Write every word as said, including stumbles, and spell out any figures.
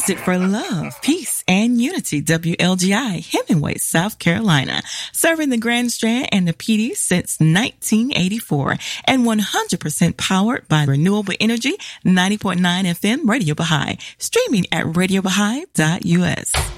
Trusted for love, peace, and unity. W L G I, Hemingway, South Carolina. Serving the Grand Strand and the P D since nineteen eighty-four. And one hundred percent powered by renewable energy. ninety point nine F M Radio Baha'i. Streaming at radio baha'i dot U S.